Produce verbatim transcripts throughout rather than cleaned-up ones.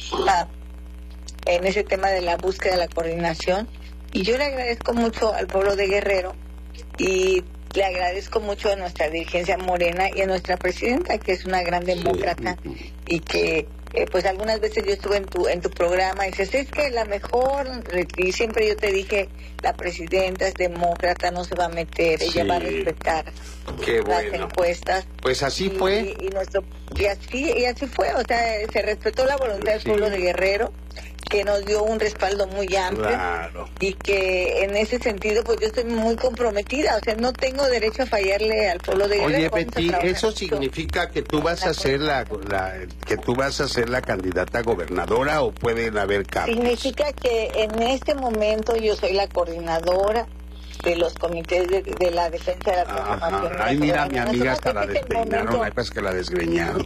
a, en ese tema de la búsqueda de la coordinación. Y yo le agradezco mucho al pueblo de Guerrero y le agradezco mucho a nuestra dirigencia morena y a nuestra presidenta, que es una gran demócrata, y que eh, pues algunas veces yo estuve en tu en tu programa y dices, es que la mejor, y siempre yo te dije, la presidenta es demócrata, no se va a meter, sí. ella va a respetar Qué las bueno. encuestas. Pues así y, fue. Y, y, nuestro, y, así, y así fue, o sea, se respetó la voluntad del sí. pueblo de Guerrero, que nos dio un respaldo muy amplio, claro. y que en ese sentido pues yo estoy muy comprometida, o sea, no tengo derecho a fallarle al pueblo de Guerrero. Oye, Vamos Betty, ¿eso significa que tú vas a ser la, la que tú vas a ser la candidata a gobernadora o pueden haber cambios? Significa que en este momento yo soy la coordinadora de los comités de, de la defensa de la transformación. Ay, mira, mi amiga hasta la despeinaron, hay pues que la desgreñaron.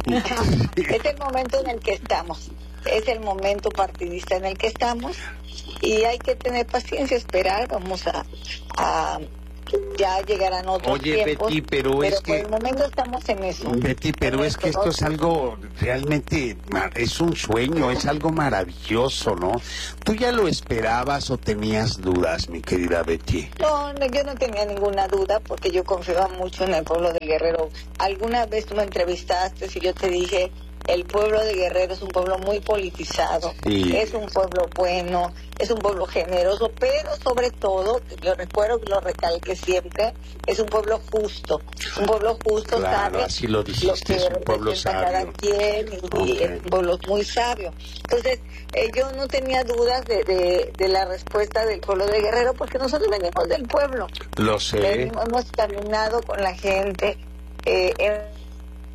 Es el momento en el que estamos, es el momento partidista en el que estamos, y hay que tener paciencia, esperar, vamos a, a ya llegarán otros Oye, tiempos, Betty, pero, pero es por que... el momento estamos en eso. Betty, pero es que esto es algo realmente, es un sueño, es algo maravilloso, ¿no? ¿Tú ya lo esperabas o tenías dudas, mi querida Betty? No, no, yo no tenía ninguna duda porque yo confiaba mucho en el pueblo de Guerrero. Alguna vez tú me entrevistaste y yo te dije, el pueblo de Guerrero es un pueblo muy politizado, sí. es un pueblo bueno, es un pueblo generoso, pero sobre todo, yo recuerdo que lo recalqué siempre, es un pueblo justo, un pueblo justo, claro, sabe así lo dijiste, lo que es un pueblo sabio. cada quien, y, okay. y es un pueblo muy sabio. Entonces, eh, yo no tenía dudas de, de, de la respuesta del pueblo de Guerrero, porque nosotros venimos del pueblo. Lo sé. Venimos, hemos caminado con la gente, eh, en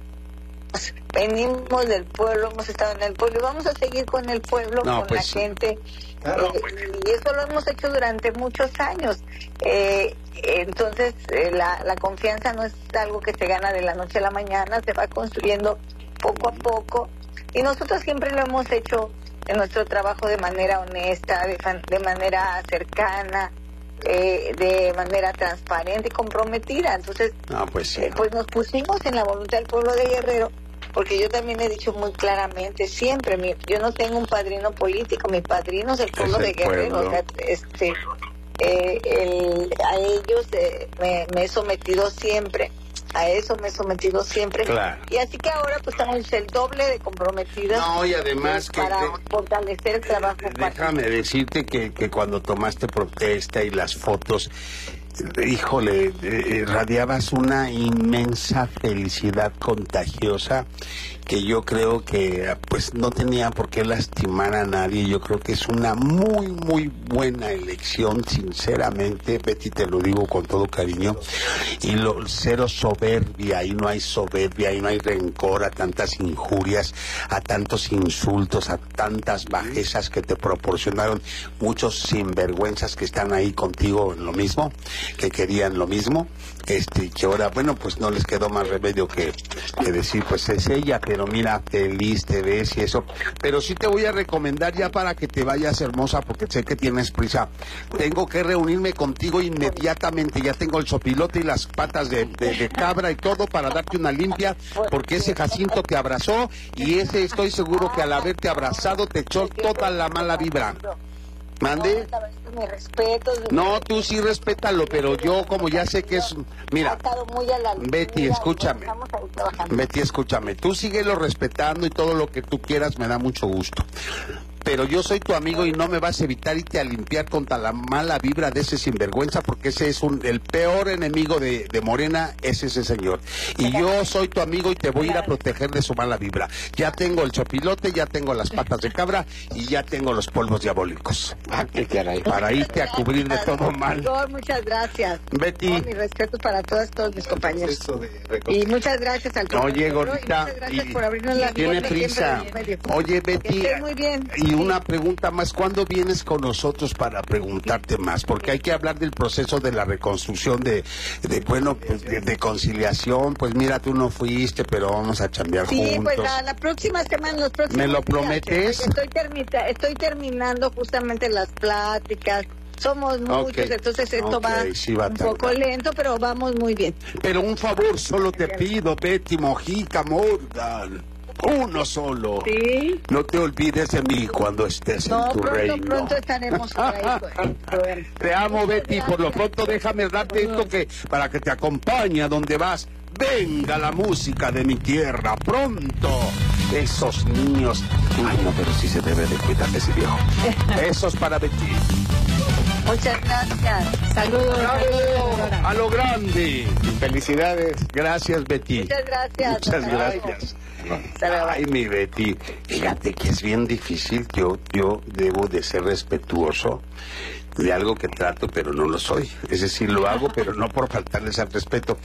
venimos del pueblo, hemos estado en el pueblo y vamos a seguir con el pueblo, no, con pues, la gente, claro, eh, pues. y eso lo hemos hecho durante muchos años. Eh, entonces, eh, la, la confianza no es algo que se gana de la noche a la mañana, se va construyendo poco a poco, y nosotros siempre lo hemos hecho en nuestro trabajo de manera honesta, de, de manera cercana, Eh, de manera transparente y comprometida. Entonces, no, pues, sí, eh, no. pues nos pusimos en la voluntad del pueblo de Guerrero, porque yo también he dicho muy claramente siempre, mi, yo no tengo un padrino político, mi padrino es el pueblo es el de Guerrero, pueblo. o sea, este, eh, el, a ellos eh, me, me he sometido siempre, a eso me he sometido siempre, claro. Y así que ahora pues estamos el doble de comprometidas. No, y además que para de, fortalecer el trabajo. Déjame decirte que, que cuando tomaste protesta y las fotos, híjole, eh, radiabas una inmensa felicidad contagiosa que yo creo que pues no tenía por qué lastimar a nadie. Yo creo que es una muy muy buena elección, sinceramente, Betty, te lo digo con todo cariño, y lo cero soberbia, ahí no hay soberbia, ahí no hay rencor a tantas injurias, a tantos insultos, a tantas bajezas que te proporcionaron muchos sinvergüenzas que están ahí contigo en lo mismo, que querían lo mismo, este, que ahora, bueno, pues no les quedó más remedio que, que decir, pues es ella, pero mira, feliz te ves y eso. Pero sí te voy a recomendar ya para que te vayas, hermosa, porque sé que tienes prisa. Tengo que reunirme contigo inmediatamente, ya tengo el sopilote y las patas de, de, de cabra y todo para darte una limpia, porque ese Jacinto te abrazó y ese estoy seguro que al haberte abrazado te echó toda la mala vibra. ¿Mande? Mi respeto, mi no, tú sí respétalo, pero yo como ya sé que es... Mira, Betty, escúchame. Betty, escúchame. Tú síguelo respetando y todo lo que tú quieras, me da mucho gusto. Pero yo soy tu amigo y no me vas a evitar irte a limpiar contra la mala vibra de ese sinvergüenza, porque ese es un el peor enemigo de, de Morena, es ese señor. Y yo soy tu amigo y te voy a ir a proteger de su mala vibra. Ya tengo el chopilote, ya tengo las patas de cabra y ya tengo los polvos diabólicos. Ah, qué caray. Para irte a cubrir de todo mal. Muchas gracias. Betty. No, mi respeto para todos, todos mis compañeros. Y muchas gracias al Oye, gordita, y, y tiene prisa. Oye, Betty, muy bien. Y una pregunta más, ¿cuándo vienes con nosotros para preguntarte más? Porque hay que hablar del proceso de la reconstrucción, de, de bueno, pues, de, de conciliación. Pues mira, tú no fuiste, pero vamos a chambear sí, juntos. Sí, pues la, la próxima semana, los próximos ¿Me lo días, prometes? Estoy, termita, estoy terminando justamente las pláticas. Somos muchos, okay. Entonces esto okay, va, sí va un poco lento, pero vamos muy bien. Pero un favor solo te pido, Betty Mojica Morgan. uno solo. Sí. No te olvides de mí cuando estés no, en tu pronto, reino. pronto estaremos por ahí. Te amo, Betty. Por lo pronto déjame darte esto que para que te acompañe a donde vas. Venga la música de mi tierra, pronto. Esos niños. Ay, no, pero sí se debe de cuidar de ese viejo. Esos para Betty. Muchas gracias. Saludos. ¡Bravo! A lo grande. Felicidades. Gracias, Betty. Muchas gracias. Muchas Hasta luego. gracias. Hasta luego. Ay, mi Betty, fíjate que es bien difícil. Yo, yo debo de ser respetuoso de algo que trato, pero no lo soy. Es decir, lo hago, pero no por faltarles al respeto.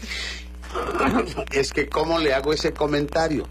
Es que cómo le hago ese comentario.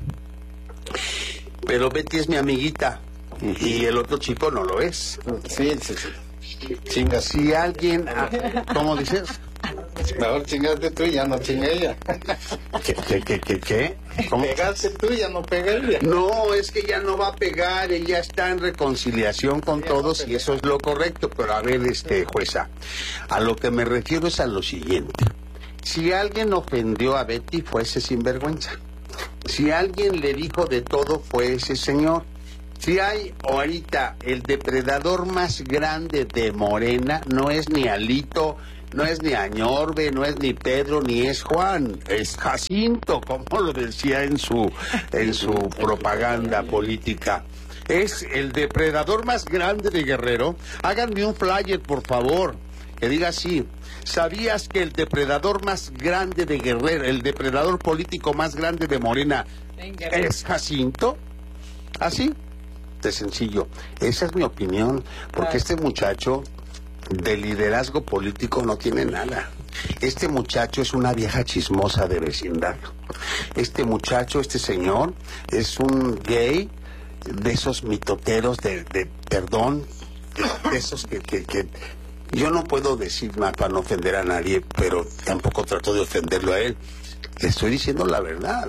Pero Betty es mi amiguita y el otro chico no lo es. Sí, sí, sí. Chinga, si alguien, ah, ¿cómo dices? Mejor chingarte tú y ya no chinga ella. ¿Qué, qué, qué, qué? qué? ¿Cómo? Pegarse tú y ya no pega ella. No, es que ya no va a pegar, ella está en reconciliación con todos y eso es lo correcto. Pero a ver, este jueza, a lo que me refiero es a lo siguiente. Si alguien ofendió a Betty, fue ese sinvergüenza. Si alguien le dijo de todo, fue ese señor. Si hay ahorita el depredador más grande de Morena, no es ni Alito, no es ni Añorbe, no es ni Pedro, ni es Juan, es Jacinto, como lo decía en su, en su propaganda política. Es el depredador más grande de Guerrero. Háganme un flyer, por favor, que diga así: ¿sabías que el depredador más grande de Guerrero, el depredador político más grande de Morena, es Jacinto? ¿Así? De sencillo. Esa es mi opinión, porque este muchacho de liderazgo político no tiene nada. Este muchacho es una vieja chismosa de vecindario. Este muchacho, este señor, es un gay de esos mitoteros de, de perdón, de, de esos que, que, que yo no puedo decir nada para no ofender a nadie, pero tampoco trato de ofenderlo a él. Le estoy diciendo la verdad.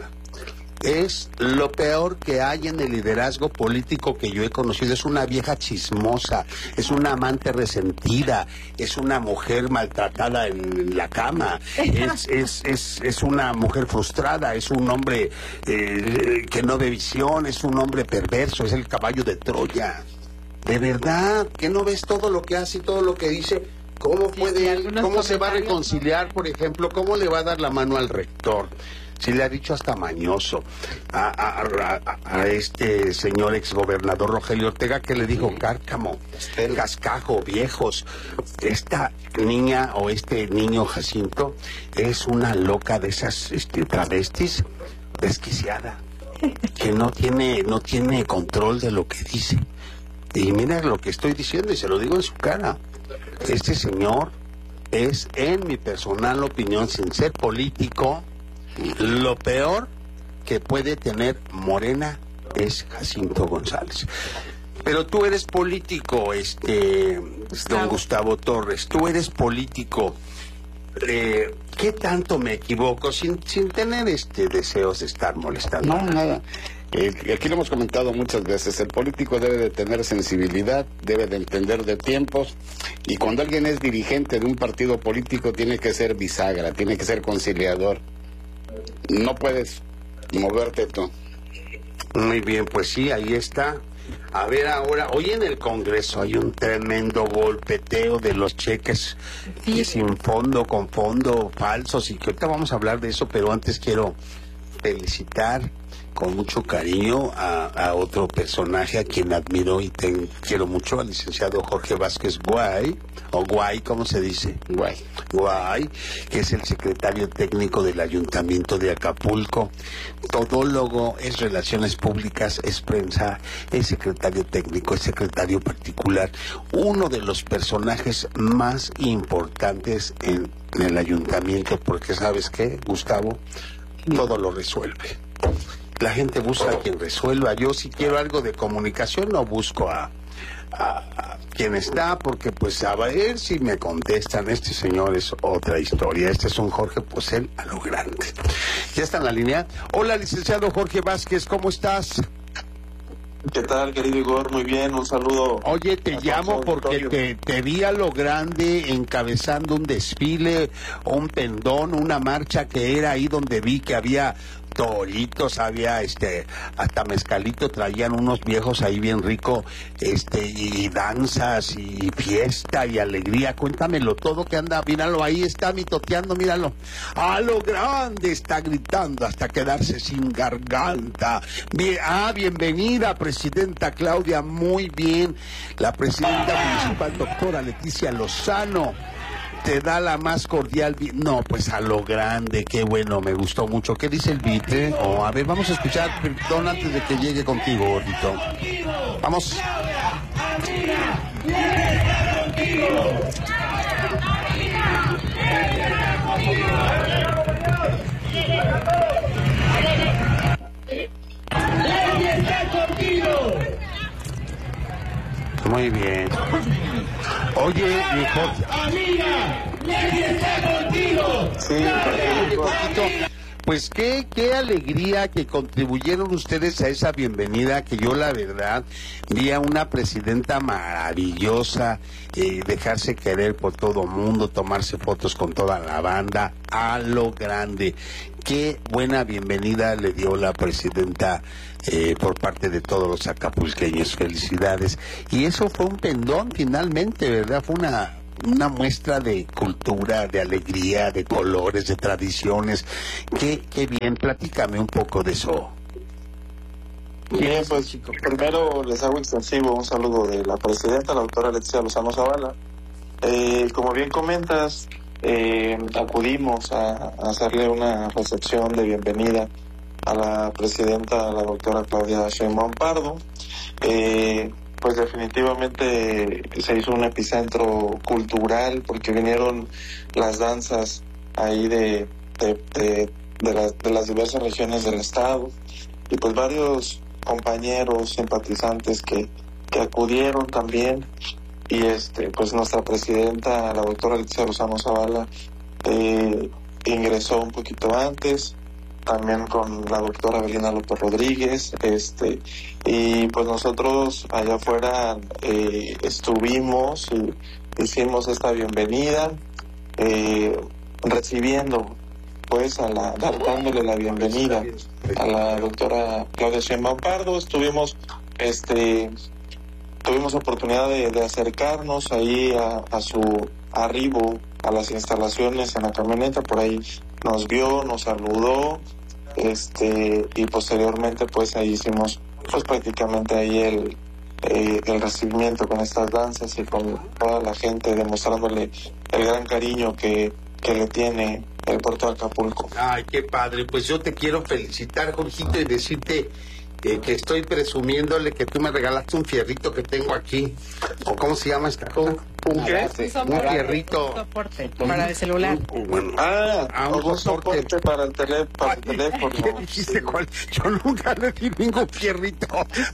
Es lo peor que hay en el liderazgo político que yo he conocido. Es una vieja chismosa, es una amante resentida, es una mujer maltratada en la cama, es, es, es, es una mujer frustrada, es un hombre eh, que no ve visión, es un hombre perverso, es el caballo de Troya. De verdad, que no ves todo lo que hace y todo lo que dice. ¿Cómo puede, sí, cómo se va a reconciliar, por ejemplo? ¿Cómo le va a dar la mano al rector? Si le ha dicho hasta mañoso a, a, a, a este señor exgobernador Rogelio Ortega, que le dijo cárcamo, cascajo, viejos. Esta niña o este niño Jacinto es una loca de esas este, travestis desquiciada, que no tiene, no tiene control de lo que dice. Y mira lo que estoy diciendo y se lo digo en su cara. Este señor es, en mi personal opinión, sin ser político, lo peor que puede tener Morena es Jacinto González. Pero tú eres político, este Gustavo. Don Gustavo Torres, tú eres político. Eh, ¿Qué tanto me equivoco sin, sin tener este deseos de estar molestando? No, nada. Eh, aquí lo hemos comentado muchas veces, el político debe de tener sensibilidad, debe de entender de tiempos, y cuando alguien es dirigente de un partido político tiene que ser bisagra, tiene que ser conciliador. No puedes moverte tú. Muy bien, pues sí, ahí está. A ver ahora, hoy en el Congreso hay un tremendo golpeteo de los cheques, sí, que sin fondo, con fondo, falsos, y que ahorita vamos a hablar de eso, pero antes quiero felicitar con mucho cariño a, a otro personaje a quien admiro y te quiero mucho, al licenciado Jorge Vázquez Guay, o Guay, ¿cómo se dice? Guay. Guay, que es el secretario técnico del Ayuntamiento de Acapulco, todólogo, es relaciones públicas, es prensa, es secretario técnico, es secretario particular, uno de los personajes más importantes en, en el ayuntamiento, porque ¿sabes qué, Gustavo? Todo lo resuelve. La gente busca a quien resuelva. Yo si quiero algo de comunicación no busco a, a, a quien está, porque pues a ver si me contestan. Este señor es otra historia. Este es un Jorge, pues él a lo grande. Ya está en la línea. Hola, licenciado Jorge Vázquez, ¿cómo estás? ¿Qué tal, querido Igor? Muy bien, un saludo. Oye, te llamo porque te, te vi a lo grande encabezando un desfile, un pendón, una marcha que era ahí donde vi que había toritos, había este, hasta mezcalito, traían unos viejos ahí bien rico, este, y danzas, y fiesta, y alegría. Cuéntamelo todo que anda, míralo, ahí está mitoteando, míralo. A lo grande está gritando hasta quedarse sin garganta. Bien, ah, bienvenida, presidenta Claudia, muy bien. La presidenta municipal, doctora Leticia Lozano, te da la más cordial... No, pues a lo grande, qué bueno, me gustó mucho. ¿Qué dice el Vite? Oh, a ver, vamos a escuchar, perdón, antes de que llegue contigo, gordito. Vamos. Muy bien. Oye, mi Jorge. Amiga, Lady está contigo. Sí, Oye, Jorgito, pues qué, qué alegría que contribuyeron ustedes a esa bienvenida, que yo la verdad vi a una presidenta maravillosa, eh, dejarse querer por todo mundo, tomarse fotos con toda la banda, a lo grande. Qué buena bienvenida le dio la presidenta eh, por parte de todos los acapulqueños. Felicidades. Y eso fue un pendón finalmente, ¿verdad? Fue una... una muestra de cultura, de alegría, de colores, de tradiciones. Qué, qué bien, platícame un poco de eso. bien, pues primero les hago extensivo un saludo de la presidenta, la doctora Leticia Lozano Zavala. Eh, como bien comentas, eh, acudimos a, a hacerle una recepción de bienvenida a la presidenta, la doctora Claudia Sheinbaum Pardo. Eh, Pues definitivamente se hizo un epicentro cultural porque vinieron las danzas ahí de, de, de, de, las, de las diversas regiones del estado y pues varios compañeros simpatizantes que, que acudieron también y este pues nuestra presidenta, la doctora Leticia Lozano Zavala, eh, ingresó un poquito antes, también con la doctora Belina López Rodríguez, este, y pues nosotros allá afuera eh, estuvimos y hicimos esta bienvenida, eh, recibiendo, pues, a la, dándole la bienvenida a la doctora Claudia Sheinbaum Pardo. Estuvimos, este, tuvimos oportunidad de, de acercarnos ahí a, a su arribo a las instalaciones en la camioneta, por ahí nos vio, nos saludó, este, y posteriormente pues ahí hicimos pues prácticamente ahí el, eh, el recibimiento con estas danzas y con toda la gente demostrándole el gran cariño que, que le tiene el puerto de Acapulco. Ay, qué padre, pues yo te quiero felicitar, Jorgito, y decirte eh, que estoy presumiéndole que tú me regalaste un fierrito que tengo aquí, o ¿cómo se llama esta cosa? ¿Un qué? Un fierrito. Un soporte para el celular. Un, bueno, Ah, ah, un un soporte. soporte para el, tele, para el Ay, teléfono. ¿qué dijiste? ¿Cuál? Yo nunca le di ningún fierrito.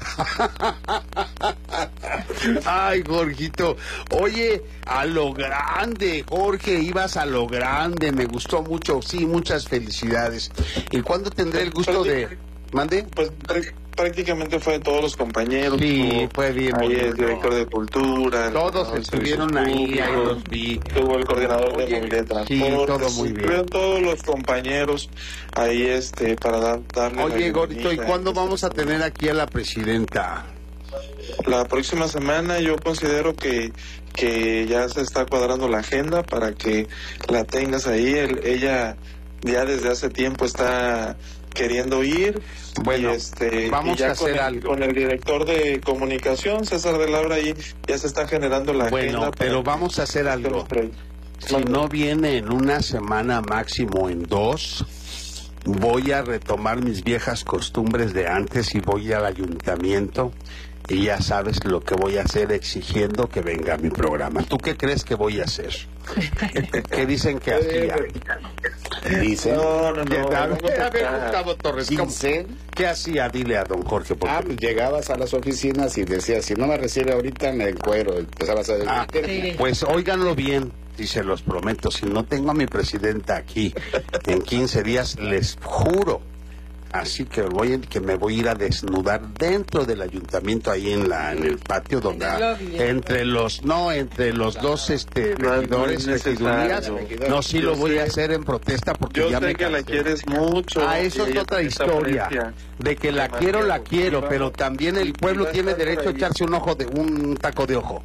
Ay, Jorgito. Oye, a lo grande, Jorge, ibas a lo grande, me gustó mucho. Sí, muchas felicidades. ¿Y cuándo tendré el gusto de...? ¿Mande? Pues pr- prácticamente fue de todos los compañeros. Sí, Tuvo fue bien ahí bonito. el director de cultura. el Todos coordinador de estuvieron servicios ahí, ahí públicos, los vi. Tuvo el coordinador Oye, de movilidad de sí, transporte. todo muy bien. Estuvieron todos los compañeros ahí este para dar, darle Oye, la Gordito, ¿y bienvenida. cuándo vamos a tener aquí a la presidenta? La próxima semana yo considero que que ya se está cuadrando la agenda para que la tengas ahí. El, ella ya desde hace tiempo está queriendo ir. Bueno, y este, vamos y ya a hacer con el, algo. con el director de comunicación, César de Labra, ahí ya se está generando la Bueno, agenda. pero vamos a hacer algo. Si no viene en una semana, máximo en dos, voy a retomar mis viejas costumbres de antes y voy al ayuntamiento y ya sabes lo que voy a hacer, exigiendo que venga a mi programa. ¿Tú qué crees que voy a hacer? ¿Qué dicen que hacía? Dicen. No, no, no. A no, ver, a ver, no, no. Gustavo Torres, ¿cómo? Dicen. ¿Qué hacía? Dile a don Jorge. Porque... Ah, pues llegabas a las oficinas y decías, si no me recibe ahorita, me encuero. Empezabas a decir, Ah, Sí. pues óiganlo bien, y se los prometo, si no tengo a mi presidenta aquí en quince días, les juro, Así que voy a- que me voy a ir a desnudar dentro del ayuntamiento, ahí en la en el patio, donde En el lobby, en el entre los no entre los dos este No, regidores, no es regidurías. necesario. No, sí Yo lo voy sé- a hacer en protesta porque Yo ya sé me que la cansé. quieres mucho. Ah, eso y es ella otra también te historia. aprecia. De que la Demasiado. quiero, la quiero, Y va- pero también el y pueblo va a tiene estar derecho a por ahí. echarse un ojo de un taco de ojo.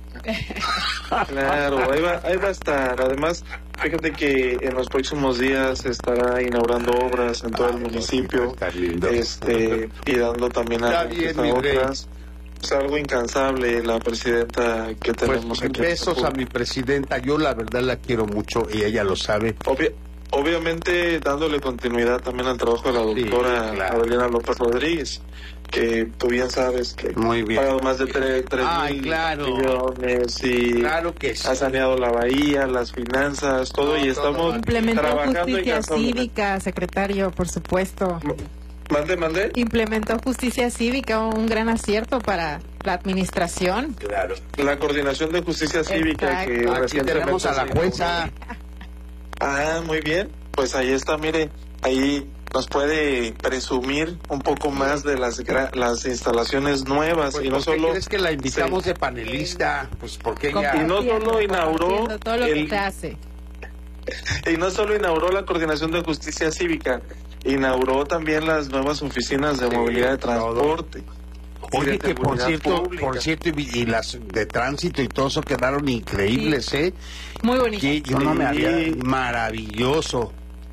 Claro, ahí va, ahí va a estar. Además, fíjate que en los próximos días se estará inaugurando obras en todo el municipio, Está lindo. este, y dando también Está avances bien, a mi rey. otras. Es algo incansable la presidenta que Pues tenemos aquí. en besos a Acapulco. mi presidenta, yo la verdad la quiero mucho y ella lo sabe. Obvia- obviamente dándole continuidad también al trabajo de la Sí, doctora claro. Adelina López Rodríguez, que tú bien sabes que Muy ha bien. pagado más de tres Ay, mil claro. millones y Claro que sí. ha saneado la bahía, las finanzas, todo, No, y todo. estamos Implementó trabajando justicia incansablemente. cívica, secretario, por supuesto. Mande, mande. Implementó justicia cívica, un gran acierto para la administración. Claro. La coordinación de justicia cívica que Exacto. Aquí recientemente tenemos a la se jueza. Ah, muy bien. Pues ahí está, mire, ahí nos puede presumir un poco más de las gra- las instalaciones nuevas Pues, y no ¿por qué solo crees que la invitamos Sí. de panelista? Pues porque ella... Y no solo inauguró Compartiendo todo lo el- que se hace. y no solo inauguró la coordinación de justicia cívica, inauguró también las nuevas oficinas de Sí, movilidad de todo. transporte. y Oye, de que por seguridad cierto, pública. por cierto, y, y las de tránsito y todo eso quedaron increíbles, ¿eh? Muy bonito. Que yo no me Sí. había... Maravilloso.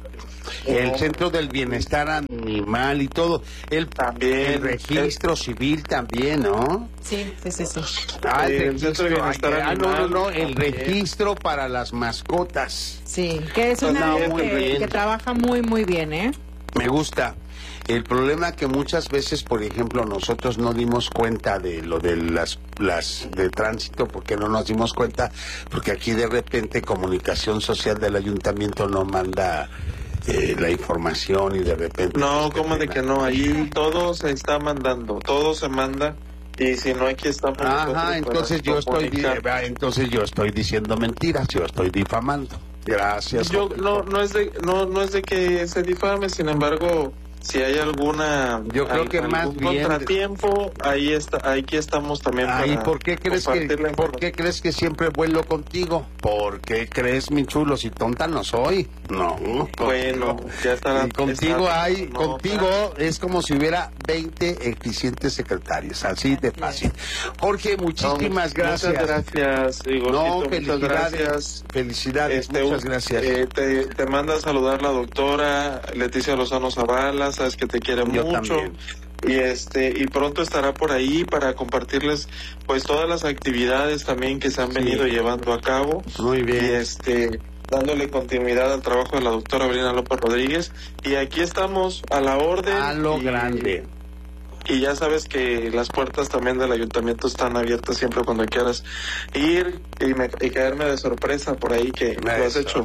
El centro del bienestar animal y todo. El, También. el registro civil también, ¿no? Sí, sí, sí, sí. Ah, el, El centro de registro. bienestar Ah, no, no, animal no, el también. registro para las mascotas. Sí, que es Pues una no, área muy que, bien. que trabaja muy, muy bien, ¿eh? Me gusta. El problema que muchas veces, por ejemplo, nosotros no dimos cuenta de lo de las las de tránsito, porque no nos dimos cuenta, porque aquí de repente Comunicación Social del Ayuntamiento no manda eh, la información y de repente... No, pues, ¿cómo qué de pena. que no? Ahí todo se está mandando, todo se manda y si no aquí estamos nosotros Ajá, para entonces yo estoy di- comunicar. ah, entonces yo estoy diciendo mentiras, yo estoy difamando. Gracias. Yo Jorge. no no es de no no es de que se difame, sin embargo, si hay alguna Yo creo que más algún bien- contratiempo, ahí está, aquí estamos también Ay, para ¿por qué crees que compartir la por qué crees que siempre vuelo contigo? ¿Por qué crees, mi chulo, si tonta no soy? No. Bueno, ya estará- Y contigo está- hay, no, contigo es como si hubiera veinte eficientes secretarios, así de fácil. Jorge, No, muchísimas gracias. Muchas gracias, Igorcito, No, muchas felicidades. gracias. Felicidades, Este, muchas gracias. eh, te, te manda a saludar la doctora Leticia Lozano Zavala, sabes que te quiere Yo mucho. también. Y este y pronto estará por ahí para compartirles pues todas las actividades también que se han Sí. venido llevando a cabo. Muy Y bien. este dándole continuidad al trabajo de la doctora Avelina López Rodríguez. Y aquí estamos a la orden. A lo y- grande. Y ya sabes que las puertas también del ayuntamiento están abiertas siempre cuando quieras ir y, me, y caerme de sorpresa por ahí que lo has Eso. hecho.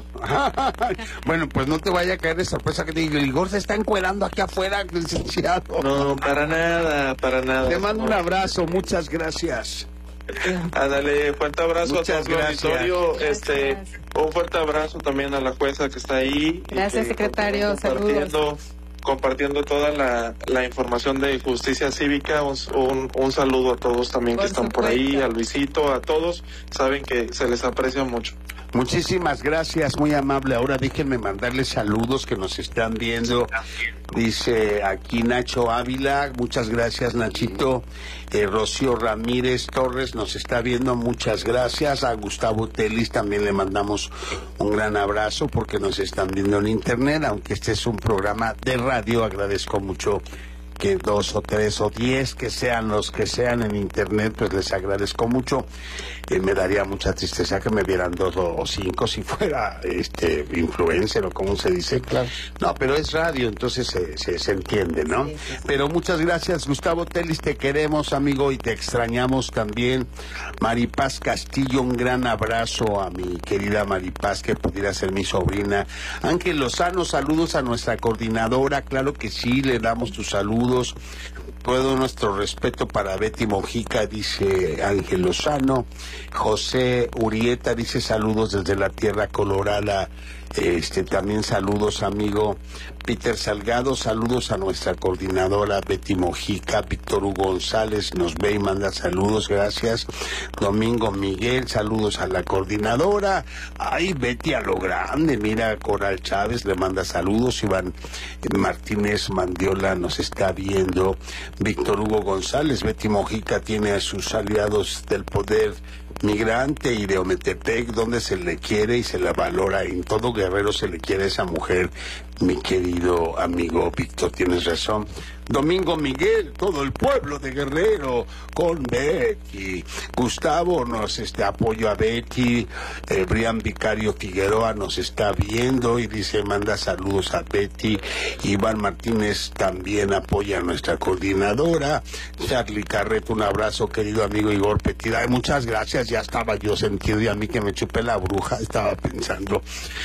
Bueno, pues no te vaya a caer de sorpresa que te diga, Igor se está encuerando aquí afuera, licenciado. No, para nada, para nada. Te mando un abrazo, muchas gracias. Ándale, fuerte abrazo Muchas a todo el gracias. auditorio. Gracias. Este, un fuerte abrazo también a la jueza que está ahí. y Gracias, que secretario, continúa compartiendo, compartiendo toda la, la información de justicia cívica. Un, un, un saludo a todos también Por que están por ahí, supuesto. a Luisito, a todos. Saben que se les aprecia mucho. Muchísimas gracias, muy amable. Ahora déjenme mandarles saludos que nos están viendo. Dice aquí Nacho Ávila, muchas gracias Nachito. Eh, Rocío Ramírez Torres nos está viendo, muchas gracias. A Gustavo Telis también le mandamos un gran abrazo porque nos están viendo en internet, aunque este es un programa de radio. Agradezco mucho que dos o tres o diez que sean los que sean en internet, pues les agradezco mucho. Eh, me daría mucha tristeza que me vieran dos o, o cinco si fuera este influencer o como se dice. Claro. No, pero es radio, entonces se, se, se entiende, ¿no? Sí, sí, sí. Pero muchas gracias, Gustavo Telis, te queremos, amigo, y te extrañamos también. Maripaz Castillo, un gran abrazo a mi querida Maripaz, que pudiera ser mi sobrina. Ángel Lozano, saludos a nuestra coordinadora, claro que sí, le damos tus saludos. Todo nuestro respeto para Betty Mojica, dice Ángel Lozano. José Urieta dice saludos desde la tierra colorada. Este, también saludos, amigo. Peter Salgado, saludos a nuestra coordinadora Betty Mojica. Víctor Hugo González nos ve y manda saludos, gracias. Domingo Miguel, saludos a la coordinadora. Ay, Betty a lo grande, mira, Coral Chávez le manda saludos. Iván Martínez Mandiola nos está viendo. Víctor Hugo González, Betty Mojica tiene a sus aliados del poder migrante y de Ometepec, donde se le quiere y se la valora. En todo Guerrero se le quiere a esa mujer, mi querido amigo Víctor, tienes razón. Domingo Miguel, todo el pueblo de Guerrero, con Betty. Gustavo nos este apoyo a Betty. Eh, Brian Vicario Figueroa nos está viendo y dice, manda saludos a Betty. Iván Martínez también apoya a nuestra coordinadora. Charlie Carreto, un abrazo, querido amigo Igor Petit. Ay, muchas gracias, ya estaba yo sentido y a mí que me chupé la bruja, estaba pensando.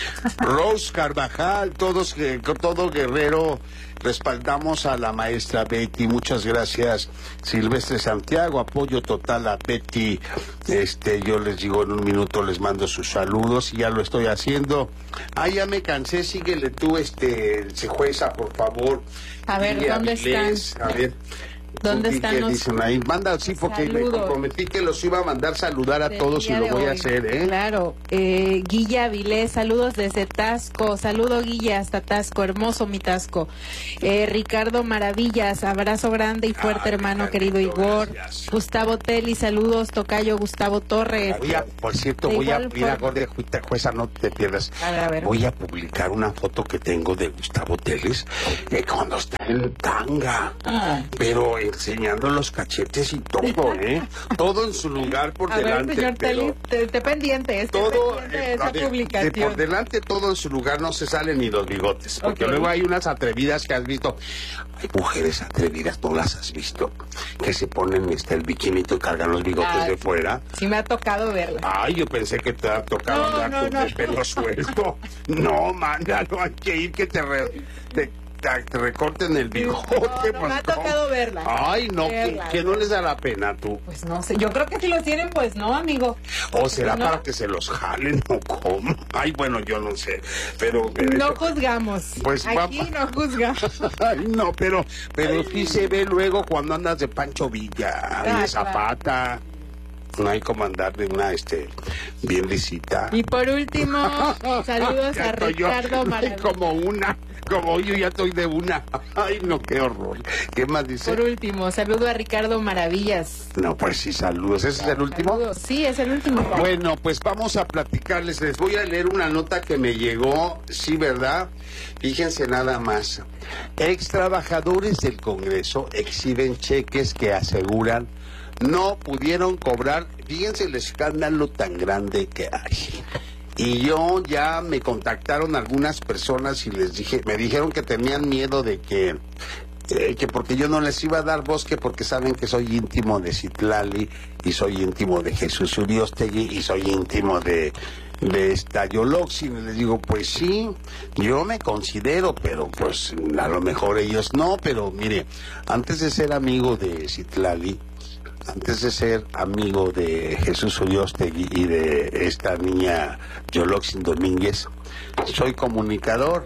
Rose Carvajal, todos, eh, todo Guerrero, respaldamos a la maestra Betty, muchas gracias. Silvestre Santiago, apoyo total a Betty. Este, yo les digo en un minuto, les mando sus saludos y ya lo estoy haciendo. Ah, ya me cansé, síguele tú, este, jueza, por favor. A ver, Lilia ¿dónde Vilés, están? A ver. ¿Dónde ¿Qué están los dicen ahí? Manda, sí, porque saludos? me comprometí que los iba a mandar saludar a Del todos y día lo de voy a hoy. hacer, ¿eh? Claro, eh, Guilla Vilés, saludos desde Tasco, saludo Guilla hasta Tasco, hermoso mi Tasco. Eh, Ricardo Maravillas, abrazo grande y fuerte, Ay, hermano, Ricardito, querido Igor. gracias. Gustavo Telly, saludos, tocayo Gustavo Torres. Voy a, por cierto, De voy a, igual mira, forma- Gordia, juita- jueza, no te pierdas. A ver, a ver. Voy a publicar una foto que tengo de Gustavo Teles, eh, cuando está en tanga, Ah. pero enseñando los cachetes y todo, ¿eh? Todo en su lugar por A ver, delante, señor pero Telly, te, te pendiente, esté todo, pendiente de eh, esa a ver, de publicación. por delante todo en su lugar, no se salen ni los bigotes, porque Ok. luego hay unas atrevidas que has visto. Hay mujeres atrevidas, no las has visto, que se ponen este, el biquinito y cargan los bigotes Ah, de fuera. Sí me ha tocado verla. Ay, yo pensé que te ha tocado No, andar no, con no. el pelo suelto. No, mándalo, hay que ir que te, re- te, te- te recorten el bigote. No, no me ha pues, tocado verla. Ay, no, que, Verla, que no les da la pena tú. Pues no sé, yo creo que si los tienen, pues no, amigo. O será No. para que se los jalen o cómo. Ay, bueno, yo no sé. Pero, pero No eso- juzgamos. Pues Aquí vamos. no juzgamos. Ay, no, pero, pero sí se ve luego cuando andas de Pancho Villa y Ah, de Zapata. No hay como andar de una, este, bien lisita. Y por último, saludos Ya a estoy yo, Ricardo Maravillas. como una, como yo ya estoy de una. Ay, no, qué horror. ¿Qué más dice? Por último, saludo a Ricardo Maravillas. No, pues sí, saludos. ¿Ese es el último? Saludos. Sí, es el último. Bueno, pues vamos a platicarles. Les voy a leer una nota que me llegó, sí, ¿verdad? Fíjense nada más. Ex trabajadores del Congreso exhiben cheques que aseguran no pudieron cobrar. Fíjense el escándalo tan grande que hay. Y yo ya me contactaron algunas personas y les dije, me dijeron que tenían miedo de que, eh, que porque yo no les iba a dar voz, que porque saben que soy íntimo de Citlali y soy íntimo de Jesús Uriostegui y soy íntimo de de esta Yoloxin. Y les digo, pues sí, yo me considero, pero pues a lo mejor ellos no. Pero mire, antes de ser amigo de Citlali, antes de ser amigo de Jesús Uriostegui y de esta niña Yoloxin Domínguez, soy comunicador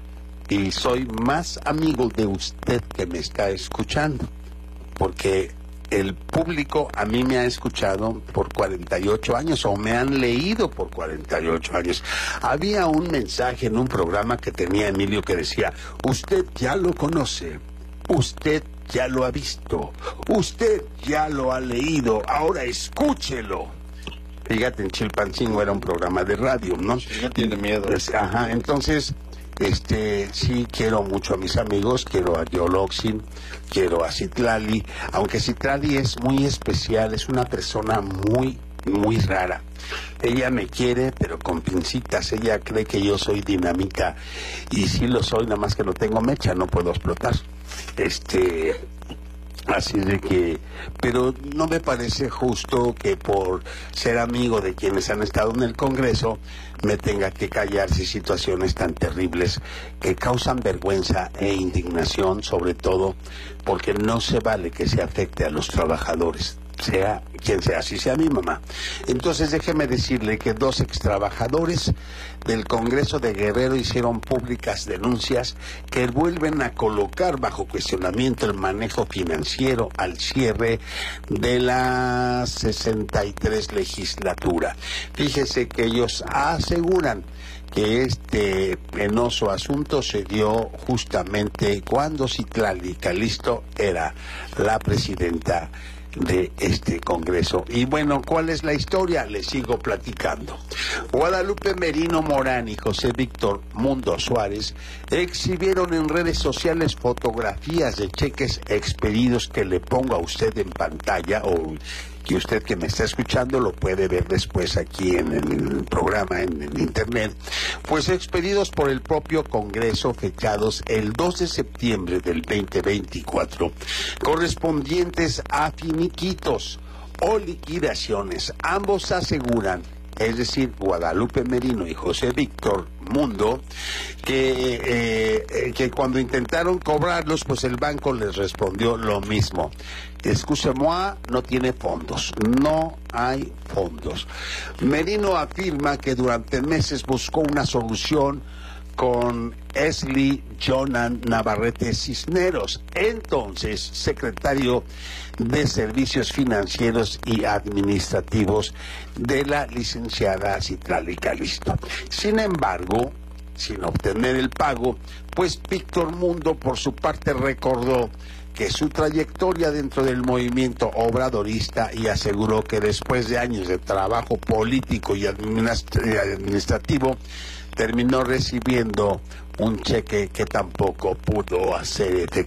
y soy más amigo de usted que me está escuchando, porque el público a mí me ha escuchado por cuarenta y ocho años o me han leído por cuarenta y ocho años. Había un mensaje en un programa que tenía Emilio que decía, usted ya lo conoce, usted ya lo ha visto, usted ya lo ha leído, ahora escúchelo. Fíjate, en Chilpancingo era un programa de radio, ¿no? No tiene miedo. Pues, ajá, entonces, este, sí quiero mucho a mis amigos, quiero a Yoloxin, quiero a Citlali, aunque Citlali es muy especial, es una persona muy, muy rara. Ella me quiere, pero con pincitas. Ella cree que yo soy dinamita y sí lo soy, nada más que no tengo mecha, no puedo explotar. Este, así de que, pero no me parece justo que por ser amigo de quienes han estado en el Congreso me tenga que callarse situaciones tan terribles que causan vergüenza e indignación, sobre todo porque no se vale que se afecte a los trabajadores. sea quien sea, si sea mi mamá. Entonces déjeme decirle que dos extrabajadores del Congreso de Guerrero hicieron públicas denuncias que vuelven a colocar bajo cuestionamiento el manejo financiero al cierre de la sesenta y tres legislatura. Fíjese que ellos aseguran que este penoso asunto se dio justamente cuando Citlali Calisto era la presidenta de este Congreso. Y bueno, ¿cuál es la historia? Les sigo platicando. Guadalupe Merino Morán y José Víctor Mundo Suárez exhibieron en redes sociales fotografías de cheques expedidos que le pongo a usted en pantalla, o que usted que me está escuchando lo puede ver después aquí en el programa en, en internet, pues expedidos por el propio Congreso, fechados el dos de septiembre del veinte veinticuatro, correspondientes a finiquitos o liquidaciones. Ambos aseguran, es decir, Guadalupe Merino y José Víctor Mundo, que, eh, que cuando intentaron cobrarlos, pues el banco les respondió lo mismo. Excusez-moi, no tiene fondos, no hay fondos. Merino afirma que durante meses buscó una solución con Esli Jonan Navarrete Cisneros, entonces secretario de Servicios Financieros y Administrativos de la licenciada Citlali Calisto. Sin embargo, sin obtener el pago, pues Víctor Mundo por su parte recordó que su trayectoria dentro del movimiento obradorista y aseguró que después de años de trabajo político y administrativo terminó recibiendo un cheque que tampoco pudo hacer efectivo.